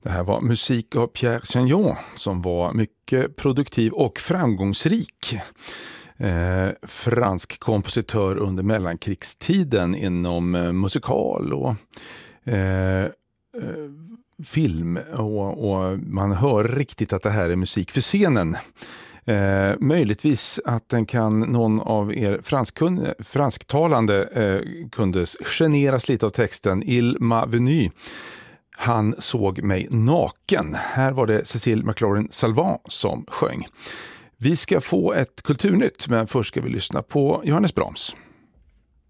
Det här var musik av Pierre Chagnon som var mycket produktiv och framgångsrik. Fransk kompositör under mellankrigstiden inom musikal och film. Och man hör riktigt att det här är musik för scenen. Möjligtvis att den kan någon av er fransktalande kunde generas lite av texten Il m'a venu. Han såg mig naken. Här var det Cécile McLaurin-Salvant som sjöng. Vi ska få ett kulturnytt, men först ska vi lyssna på Johannes Brahms.